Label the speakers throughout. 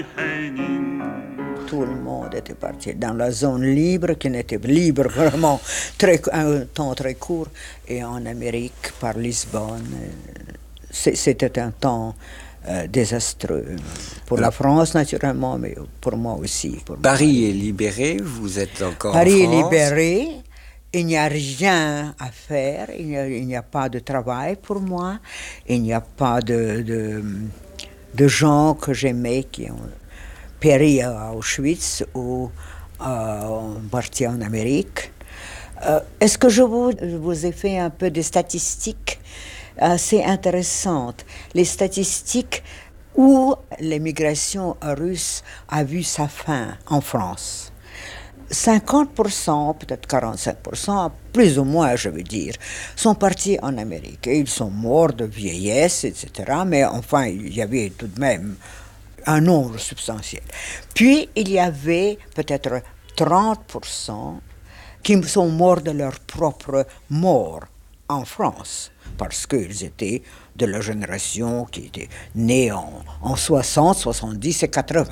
Speaker 1: Tout le monde était parti dans la zone libre, qui n'était libre vraiment un temps très court. Et en Amérique, par Lisbonne, c'était un temps désastreux. Pour la France, naturellement, mais pour moi aussi.
Speaker 2: Paris est libéré, vous êtes encore
Speaker 1: Paris
Speaker 2: en France.
Speaker 1: Est libéré, il n'y a rien à faire, il n'y a pas de travail pour moi, il n'y a pas de gens que j'aimais qui ont péri à Auschwitz ou partis en Amérique. Est-ce que je vous ai fait un peu de statistiques assez intéressantes? Les statistiques où l'émigration russe a vu sa fin en France. 50%, peut-être 45%, plus ou moins, je veux dire, sont partis en Amérique. Et ils sont morts de vieillesse, etc. Mais enfin, il y avait tout de même un nombre substantiel. Puis, il y avait peut-être 30% qui sont morts de leur propre mort en France, parce qu'ils étaient de la génération qui était née en 60, 70 et 80.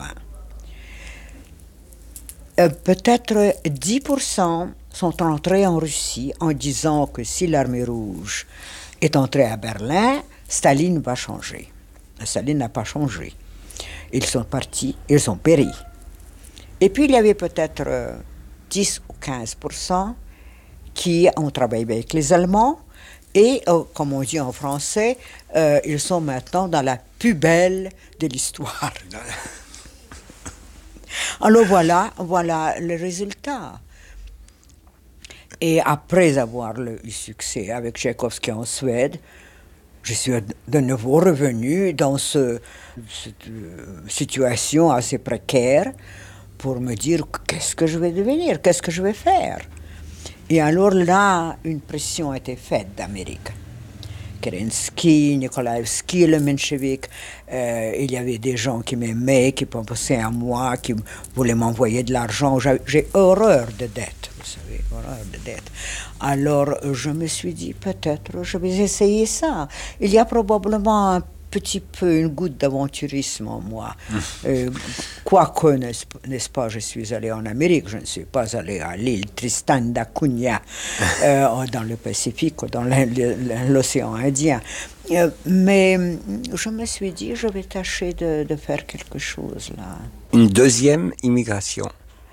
Speaker 1: Peut-être 10% sont entrés en Russie en disant que si l'armée rouge est entrée à Berlin, Staline va changer. Staline n'a pas changé. Ils sont partis, ils ont péri. Et puis il y avait peut-être 10 ou 15% qui ont travaillé avec les Allemands et, comme on dit en français, ils sont maintenant dans la poubelle de l'histoire. Alors voilà le résultat. Et après avoir eu succès avec Tchaïkovski en Suède, je suis de nouveau revenu dans cette situation assez précaire pour me dire qu'est-ce que je vais devenir, qu'est-ce que je vais faire. Et alors là, une pression a été faite d'Amérique. Kerensky, Nikolaevski, le menchevique, il y avait des gens qui m'aimaient, qui pensaient à moi, qui voulaient m'envoyer de l'argent. J'ai horreur de dette, vous savez, horreur de dette. Alors je me suis dit, peut-être je vais essayer ça. Il y a probablement un petit peu une goutte d'aventurisme en moi. Quoique, n'est-ce pas, je suis allé en Amérique, je ne suis pas allé à l'île Tristan da Cunha, dans le Pacifique ou dans l'océan Indien. Mais je me suis dit, je vais tâcher de faire quelque chose là.
Speaker 2: Une deuxième immigration?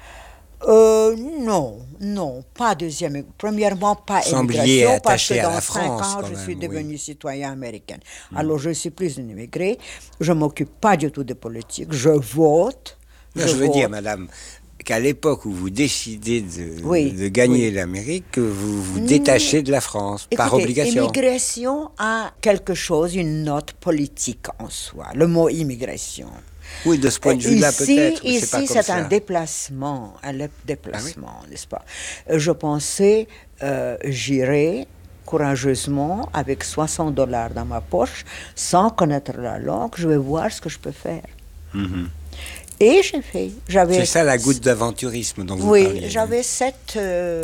Speaker 1: Non, pas deuxième. Premièrement, pas
Speaker 2: Sembliez
Speaker 1: immigration, parce que
Speaker 2: attaché à
Speaker 1: dans
Speaker 2: la
Speaker 1: 5
Speaker 2: France,
Speaker 1: ans,
Speaker 2: quand
Speaker 1: je
Speaker 2: même,
Speaker 1: suis devenue
Speaker 2: oui.
Speaker 1: citoyen américaine. Alors, je suis plus une immigrée. Je ne m'occupe pas du tout de politique. Je vote.
Speaker 2: Non, je veux dire, madame, qu'à l'époque où vous décidez de gagner l'Amérique, vous vous détachez de la France,
Speaker 1: Écoutez,
Speaker 2: par obligation.
Speaker 1: Immigration a quelque chose, une note politique en soi. Le mot immigration.
Speaker 2: Oui, de ce point de vue-là, peut-être. Mais
Speaker 1: Ici, c'est un déplacement, n'est-ce pas? Je pensais, j'irai courageusement avec $60 dans ma poche, sans connaître la langue, je vais voir ce que je peux faire.
Speaker 2: Mm-hmm.
Speaker 1: Et j'ai fait.
Speaker 2: C'est ça la goutte d'aventurisme dont vous parliez.
Speaker 1: Oui, j'avais 7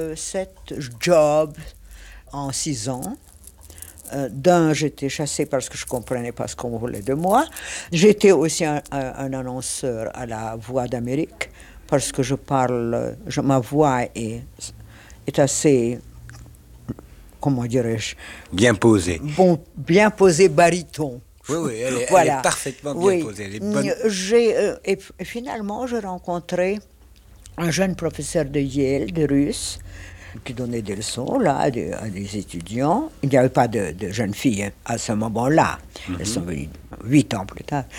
Speaker 1: jobs en 6 ans. D'un, j'étais chassée parce que je ne comprenais pas ce qu'on voulait de moi. J'étais aussi un annonceur à la Voix d'Amérique parce que ma voix est assez, comment dirais-je?
Speaker 2: Bien posée.
Speaker 1: Bien posée, baryton.
Speaker 2: Oui, elle est parfaitement bien posée. Elle est bonne.
Speaker 1: Et finalement, j'ai rencontré un jeune professeur de Yale, de russe, qui donnait des leçons là, à des étudiants. Il n'y avait pas de jeunes filles à ce moment-là. Elles sont venues 8 ans plus tard.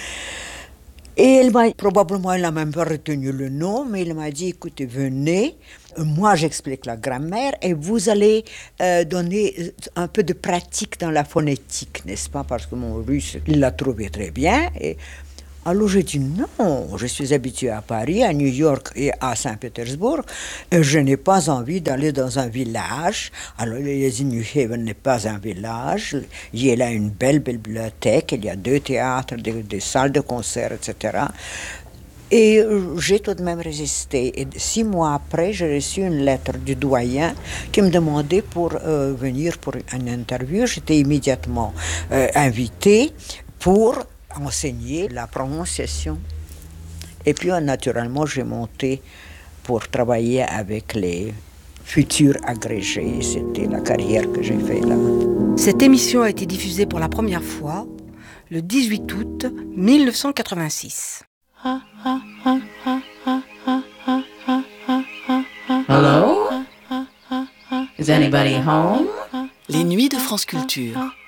Speaker 1: Et probablement, elle n'a même pas retenu le nom, mais il m'a dit, écoutez, venez, moi j'explique la grammaire et vous allez donner un peu de pratique dans la phonétique, n'est-ce pas? Parce que mon russe, il l'a trouvé très bien. Alors j'ai dit non, je suis habitué à Paris, à New York et à Saint-Pétersbourg. Et je n'ai pas envie d'aller dans un village. Alors New Haven n'est pas un village. Il y a une belle bibliothèque, il y a 2 théâtres, des salles de concert, etc. Et j'ai tout de même résisté. Et 6 mois après, j'ai reçu une lettre du doyen qui me demandait pour venir pour une interview. J'étais immédiatement invitée pour enseigner la prononciation Et puis, naturellement, j'ai monté pour travailler avec les futurs agrégés. C'était la carrière que j'ai faite là.
Speaker 3: Cette émission a été diffusée pour la première fois le 18 août 1986.
Speaker 4: Hello? Is anybody home?
Speaker 5: Les Nuits de France Culture.